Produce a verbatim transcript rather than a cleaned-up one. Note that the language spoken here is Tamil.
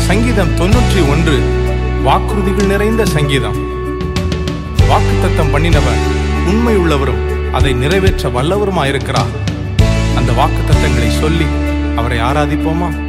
சங்கீதம் தொன்னூற்றி ஒன்று வாக்குறுதிகள் நிறைந்த சங்கீதம். வாக்குத்தத்தம் பண்ணினவர் உண்மை உள்ளவரும் அதை நிறைவேற்ற வல்லவருமாயிருக்கிறார். அந்த வாக்குத்தத்தங்களை சொல்லி அவரை ஆராதிப்போமா?